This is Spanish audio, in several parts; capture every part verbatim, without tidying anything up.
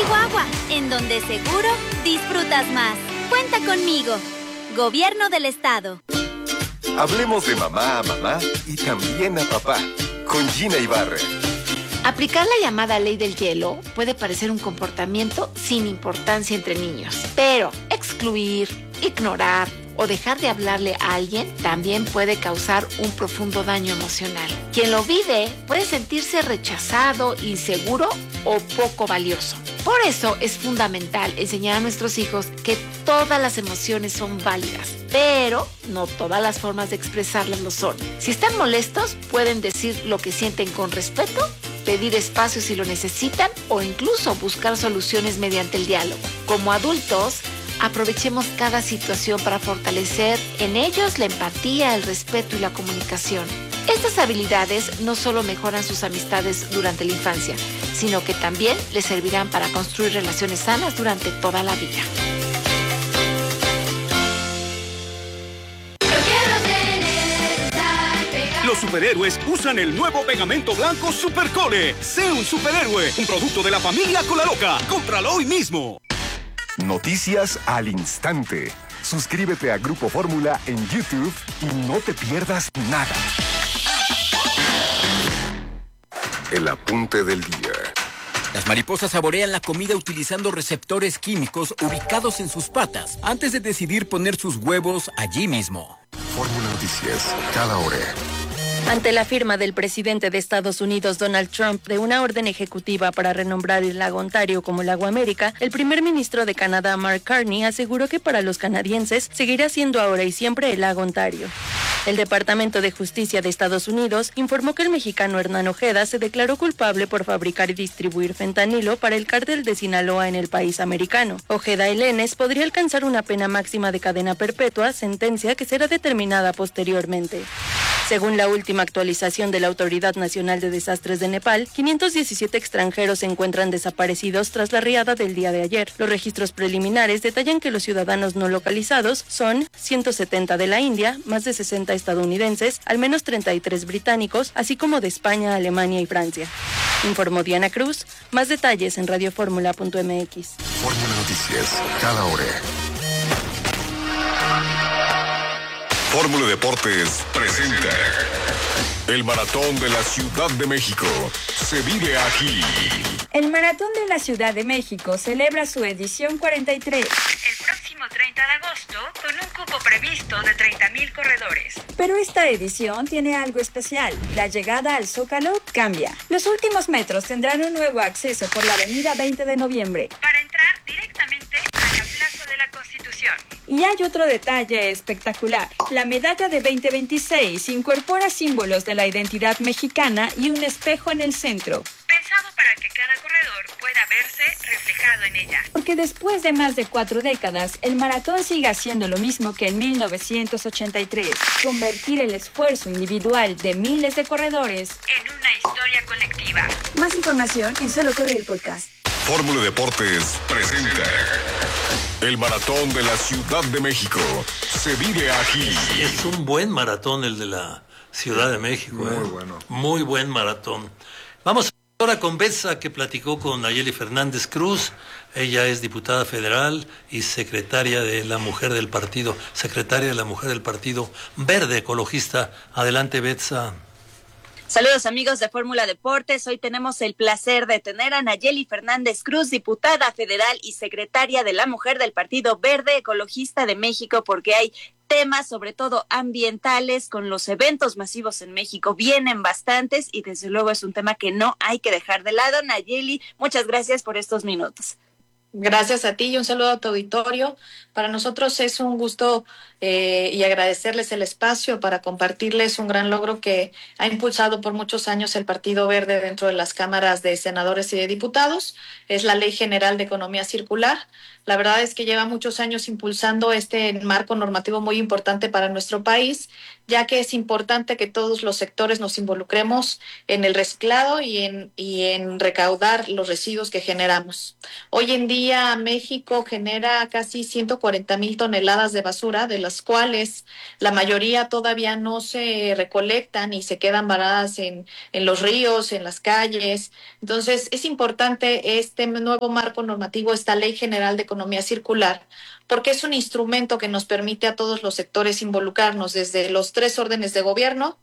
Chihuahua, en donde seguro disfrutas más. Cuenta conmigo. Gobierno del Estado. Hablemos de mamá a mamá y también a papá, con Gina Ibarra. Aplicar la llamada ley del hielo puede parecer un comportamiento sin importancia entre niños, pero excluir, ignorar o dejar de hablarle a alguien también puede causar un profundo daño emocional. Quien lo vive puede sentirse rechazado, inseguro o poco valioso. Por eso es fundamental enseñar a nuestros hijos que todas las emociones son válidas, pero no todas las formas de expresarlas lo son. Si están molestos, pueden decir lo que sienten con respeto, pedir espacio si lo necesitan o incluso buscar soluciones mediante el diálogo. Como adultos, aprovechemos cada situación para fortalecer en ellos la empatía, el respeto y la comunicación. Estas habilidades no solo mejoran sus amistades durante la infancia, sino que también les servirán para construir relaciones sanas durante toda la vida. Los superhéroes usan el nuevo pegamento blanco Supercole. Sé un superhéroe, un producto de la familia Colaloca. Cómpralo hoy mismo. Noticias al instante. Suscríbete a Grupo Fórmula en YouTube y no te pierdas nada. El apunte del día. Las mariposas saborean la comida utilizando receptores químicos ubicados en sus patas antes de decidir poner sus huevos allí mismo. Fórmula Noticias, cada hora. Ante la firma del presidente de Estados Unidos, Donald Trump, de una orden ejecutiva para renombrar el lago Ontario como Lago América, el primer ministro de Canadá, Mark Carney, aseguró que para los canadienses seguirá siendo ahora y siempre el lago Ontario. El Departamento de Justicia de Estados Unidos informó que el mexicano Hernán Ojeda se declaró culpable por fabricar y distribuir fentanilo para el cártel de Sinaloa en el país americano. Ojeda Elenes podría alcanzar una pena máxima de cadena perpetua, sentencia que será determinada posteriormente. Según la última actualización de la Autoridad Nacional de Desastres de Nepal, quinientos diecisiete extranjeros se encuentran desaparecidos tras la riada del día de ayer. Los registros preliminares detallan que los ciudadanos no localizados son ciento setenta de la India, más de sesenta estadounidenses, al menos treinta y tres británicos, así como de España, Alemania y Francia. Informó Diana Cruz. Más detalles en radioformula punto m x. Fórmula Noticias, cada hora. Fórmula Deportes presenta el Maratón de la Ciudad de México. Se vive aquí. El Maratón de la Ciudad de México celebra su edición cuarenta y tres. El próximo treinta de agosto, con un cupo previsto de treinta mil corredores. Pero esta edición tiene algo especial. La llegada al Zócalo cambia. Los últimos metros tendrán un nuevo acceso por la avenida veinte de noviembre. Para entrar directamente a la Plaza de la Constitución. Y hay otro detalle espectacular. La medalla de veinte veintiséis incorpora símbolos de la identidad mexicana y un espejo en el centro. Pensado para que cada corredor pueda verse reflejado en ella. Porque después de más de cuatro décadas, el maratón sigue haciendo lo mismo que en mil novecientos ochenta y tres. Convertir el esfuerzo individual de miles de corredores en una historia colectiva. Más información en Solo Corre el Podcast. Fórmula Deportes presenta el Maratón de la Ciudad de México. Se vive aquí. Es un buen maratón el de la Ciudad de México. Muy ¿eh? bueno. Muy buen maratón. Vamos ahora con Betsa, que platicó con Nayeli Fernández Cruz. Ella es diputada federal y secretaria de la Mujer del Partido, secretaria de la Mujer del Partido Verde Ecologista. Adelante, Betsa. Saludos amigos de Fórmula Deportes, hoy tenemos el placer de tener a Nayeli Fernández Cruz, diputada federal y secretaria de la Mujer del Partido Verde Ecologista de México, porque hay temas sobre todo ambientales con los eventos masivos en México, vienen bastantes y desde luego es un tema que no hay que dejar de lado. Nayeli, muchas gracias por estos minutos. Gracias a ti y un saludo a tu auditorio. Para nosotros es un gusto eh, y agradecerles el espacio para compartirles un gran logro que ha impulsado por muchos años el Partido Verde dentro de las cámaras de senadores y de diputados. Es la Ley General de Economía Circular. La verdad es que lleva muchos años impulsando este marco normativo muy importante para nuestro país, ya que es importante que todos los sectores nos involucremos en el reciclado y en, y en recaudar los residuos que generamos. Hoy en día día México genera casi ciento cuarenta mil toneladas de basura, de las cuales la mayoría todavía no se recolectan y se quedan varadas en, en los ríos, en las calles. Entonces, es importante este nuevo marco normativo, esta Ley General de Economía Circular, porque es un instrumento que nos permite a todos los sectores involucrarnos desde los tres órdenes de gobierno,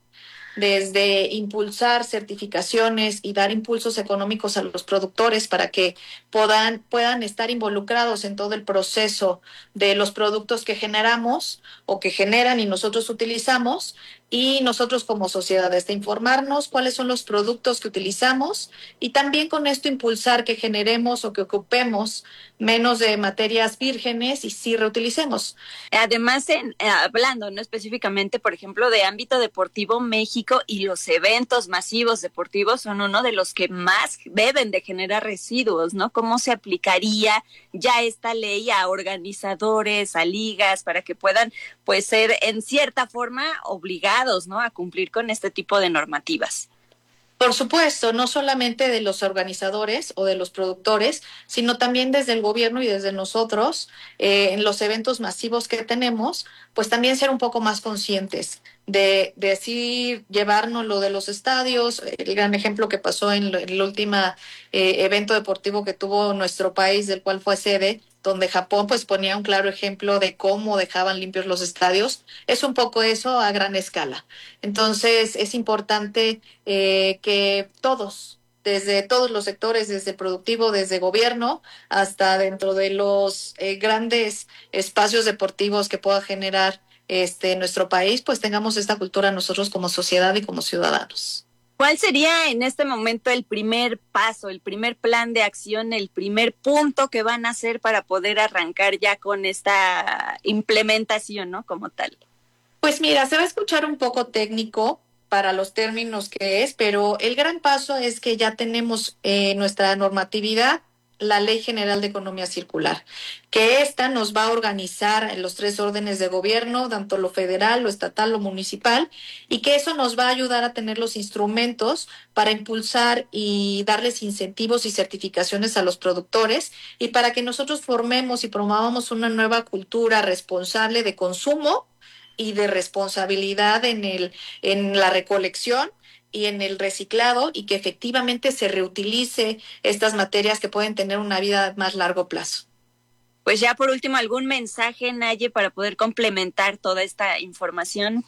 desde impulsar certificaciones y dar impulsos económicos a los productores para que puedan, puedan estar involucrados en todo el proceso de los productos que generamos o que generan y nosotros utilizamos, y nosotros como sociedad desde informarnos cuáles son los productos que utilizamos y también con esto impulsar que generemos o que ocupemos menos de materias vírgenes y sí reutilicemos. Además, en, eh, hablando no específicamente, por ejemplo, de ámbito deportivo, México y los eventos masivos deportivos son uno de los que más deben de generar residuos, ¿no? ¿Cómo se aplicaría ya esta ley a organizadores, a ligas, para que puedan, pues, ser en cierta forma obligados, ¿no?, a cumplir con este tipo de normativas? Por supuesto, no solamente de los organizadores o de los productores, sino también desde el gobierno y desde nosotros, eh, en los eventos masivos que tenemos, pues también ser un poco más conscientes de, de decir, llevarnos lo de los estadios, el gran ejemplo que pasó en, lo, en el último eh, evento deportivo que tuvo nuestro país, del cual fue sede, donde Japón pues ponía un claro ejemplo de cómo dejaban limpios los estadios. Es un poco eso a gran escala. Entonces es importante eh, que todos, desde todos los sectores, desde el productivo, desde gobierno, hasta dentro de los eh, grandes espacios deportivos que pueda generar este nuestro país, pues tengamos esta cultura nosotros como sociedad y como ciudadanos. ¿Cuál sería en este momento el primer paso, el primer plan de acción, el primer punto que van a hacer para poder arrancar ya con esta implementación, ¿no?, como tal? Pues mira, se va a escuchar un poco técnico para los términos que es, pero el gran paso es que ya tenemos eh, nuestra normatividad, la Ley General de Economía Circular, que esta nos va a organizar en los tres órdenes de gobierno, tanto lo federal, lo estatal, lo municipal, y que eso nos va a ayudar a tener los instrumentos para impulsar y darles incentivos y certificaciones a los productores, y para que nosotros formemos y promovamos una nueva cultura responsable de consumo y de responsabilidad en el, en la recolección y en el reciclado, y que efectivamente se reutilice estas materias que pueden tener una vida más largo plazo. Pues ya por último, ¿algún mensaje, Naye, para poder complementar toda esta información?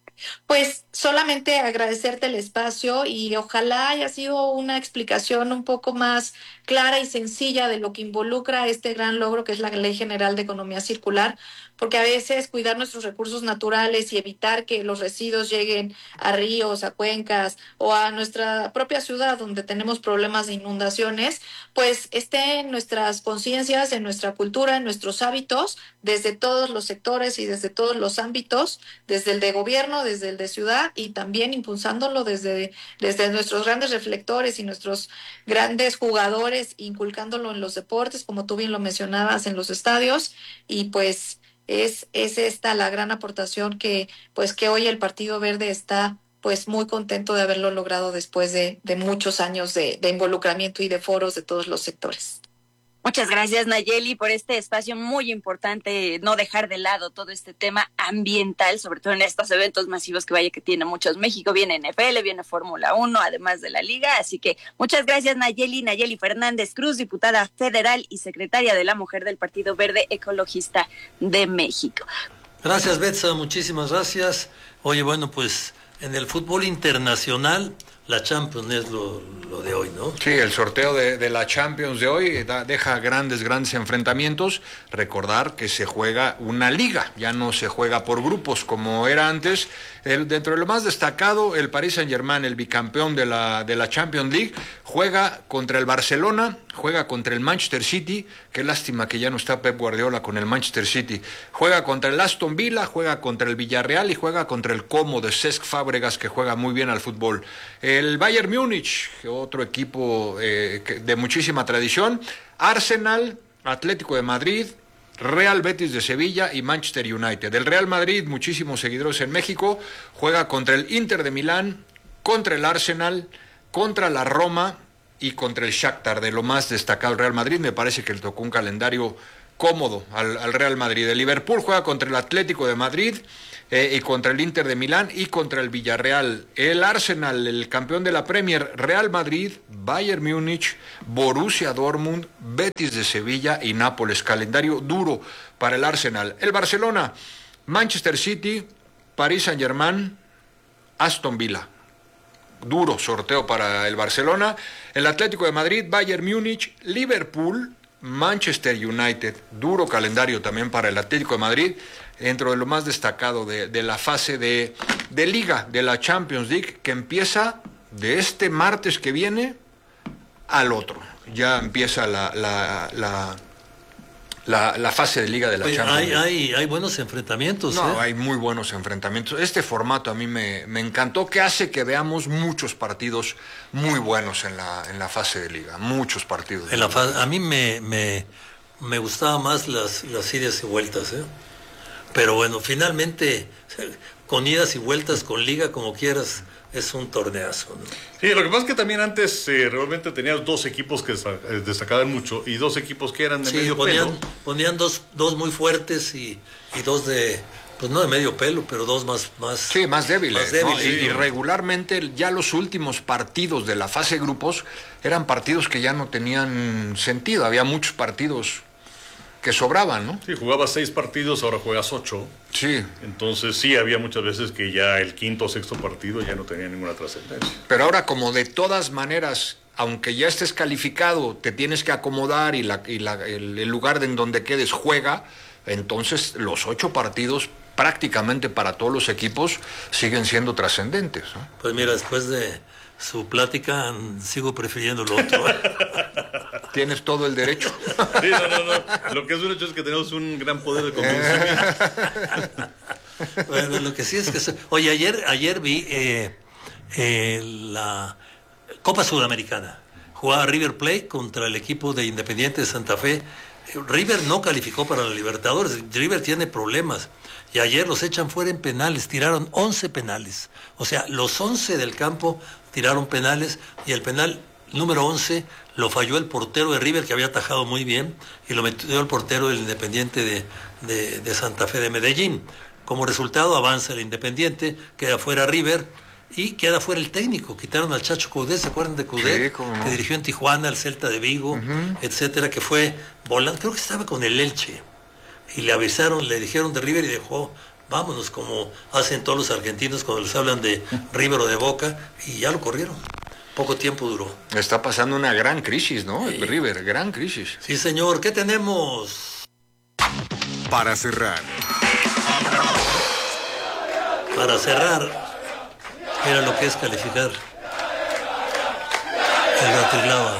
Pues solamente agradecerte el espacio y ojalá haya sido una explicación un poco más clara y sencilla de lo que involucra este gran logro que es la Ley General de Economía Circular, porque a veces cuidar nuestros recursos naturales y evitar que los residuos lleguen a ríos, a cuencas o a nuestra propia ciudad donde tenemos problemas de inundaciones, pues esté en nuestras conciencias, en nuestra cultura, en nuestros hábitos, desde todos los sectores y desde todos los ámbitos, desde el de gobierno, desde el de ciudad, y también impulsándolo desde, desde nuestros grandes reflectores y nuestros grandes jugadores, inculcándolo en los deportes, como tú bien lo mencionabas, en los estadios, y pues es, es esta la gran aportación que, pues, que hoy el Partido Verde está pues muy contento de haberlo logrado después de, de muchos años de, de involucramiento y de foros de todos los sectores. Muchas gracias, Nayeli, por este espacio muy importante, no dejar de lado todo este tema ambiental, sobre todo en estos eventos masivos que vaya que tiene muchos. México viene N F L, viene Fórmula uno, además de la Liga, así que muchas gracias, Nayeli. Nayeli Fernández Cruz, diputada federal y secretaria de la Mujer del Partido Verde Ecologista de México. Gracias, Betsa, muchísimas gracias. Oye, bueno, pues en el fútbol internacional, la Champions es lo, lo de hoy, ¿no? Sí, el sorteo de, de la Champions de hoy da, deja grandes, grandes enfrentamientos. Recordar que se juega una liga, ya no se juega por grupos como era antes. El, dentro de lo más destacado, el Paris Saint-Germain, el bicampeón de la, de la Champions League, juega contra el Barcelona, juega contra el Manchester City. Qué lástima que ya no está Pep Guardiola con el Manchester City. Juega contra el Aston Villa, juega contra el Villarreal y juega contra el Como de Cesc Fábregas, que juega muy bien al fútbol. El Bayern Múnich, otro equipo eh, de muchísima tradición. Arsenal, Atlético de Madrid, Real Betis de Sevilla y Manchester United. El Real Madrid, muchísimos seguidores en México, juega contra el Inter de Milán, contra el Arsenal, contra la Roma y contra el Shakhtar, de lo más destacado el Real Madrid. Me parece que le tocó un calendario cómodo al, al Real Madrid. El Liverpool juega contra el Atlético de Madrid eh, y contra el Inter de Milán y contra el Villarreal. El Arsenal, el campeón de la Premier, Real Madrid, Bayern Múnich, Borussia Dortmund, Betis de Sevilla y Nápoles. Calendario duro para el Arsenal. El Barcelona, Manchester City, Paris Saint-Germain, Aston Villa. Duro sorteo para el Barcelona. El Atlético de Madrid, Bayern Múnich, Liverpool, Manchester United. Duro calendario también para el Atlético de Madrid, dentro de lo más destacado de, de la fase de, de Liga, de la Champions League, que empieza de este martes que viene al otro. Ya empieza la, la, la, la, la fase de Liga de la Oye, Champions hay, League. hay, hay buenos enfrentamientos. No, ¿eh? hay muy buenos enfrentamientos. Este formato a mí me, me encantó, que hace que veamos muchos partidos muy buenos en la, en la fase de Liga. Muchos partidos. En la fa- a mí me, me, me gustaban más las, las idas y vueltas, ¿eh? Pero bueno, finalmente, con idas y vueltas, con Liga, como quieras, es un torneazo, ¿no? Sí, lo que pasa es que también antes eh, realmente tenías dos equipos que desa- eh, destacaban mucho y dos equipos que eran de Sí, medio ponían, pelo. ponían dos, dos muy fuertes y, y dos de, pues no de medio pelo, pero dos más... más Sí, más débiles. Más débiles, ¿no? Y, sí. y regularmente ya los últimos partidos de la fase de grupos eran partidos que ya no tenían sentido. Había muchos partidos que sobraban, ¿no? Sí, jugabas seis partidos, ahora juegas ocho. Sí. Entonces sí, había muchas veces que ya el quinto o sexto partido ya no tenía ninguna trascendencia. Pero ahora, como de todas maneras, aunque ya estés calificado, te tienes que acomodar y, la, y la, el, el lugar en donde quedes juega, entonces los ocho partidos prácticamente para todos los equipos siguen siendo trascendentes, ¿no? Pues mira, después de su plática, sigo prefiriendo lo otro. Tienes todo el derecho. Sí, no, no, no. Lo que es un hecho es que tenemos un gran poder de convencimiento. Bueno, lo que sí es que... se- Oye, ayer, ayer vi eh, eh, la Copa Sudamericana. Jugaba River Plate contra el equipo de Independiente de Santa Fe. River no calificó para la Libertadores. River tiene problemas. Y ayer los echan fuera en penales. Tiraron once penales. O sea, los once del campo tiraron penales y el penal número once lo falló el portero de River, que había atajado muy bien, y lo metió el portero del Independiente de, de, de Santa Fe de Medellín. Como resultado avanza el Independiente, queda fuera River y queda fuera el técnico. Quitaron al Chacho Coudet, ¿se acuerdan de Coudet? Sí, cómo no. Que dirigió en Tijuana, el Celta de Vigo, Ujú. etcétera, que fue volante, creo que estaba con el Elche. Y le avisaron, le dijeron de River y dijo, vámonos, como hacen todos los argentinos cuando les hablan de River o de Boca, y ya lo corrieron. Poco tiempo duró. Está pasando una gran crisis, ¿no? El River, gran crisis. Sí, señor, ¿qué tenemos? Para cerrar, Para cerrar, era lo que es calificar el Bratislava.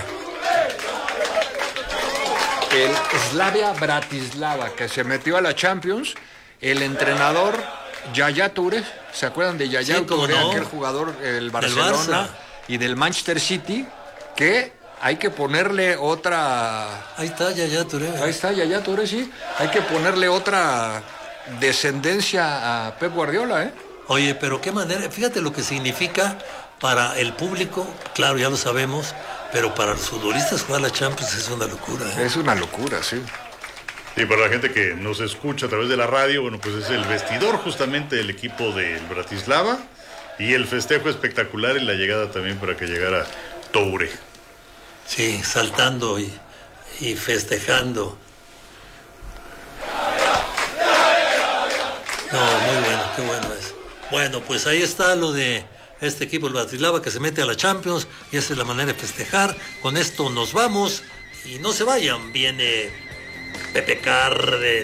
El Slavia Bratislava, que se metió a la Champions, el entrenador Yaya Toure, ¿se acuerdan de Yaya Sí, cómo Toure, no. aquel jugador del Del Barcelona Barça. y del Manchester City, que hay que ponerle otra... Ahí está, Yaya Touré. Ahí está Yaya Toure, sí. Hay que ponerle otra descendencia a Pep Guardiola, ¿eh? Oye, pero qué manera, fíjate lo que significa para el público, claro, ya lo sabemos, pero para los futbolistas jugar la Champions es una locura, ¿eh? Es una locura, sí. Y para la gente que nos escucha a través de la radio, bueno, pues es el vestidor justamente del equipo del Bratislava y el festejo espectacular y la llegada también para que llegara Toure. Sí, saltando y, y festejando. No, muy bueno, qué bueno es. Bueno, pues ahí está lo de este equipo, el Bratislava, que se mete a la Champions, y esa es la manera de festejar. Con esto nos vamos y no se vayan, viene Pepe Cárdenas.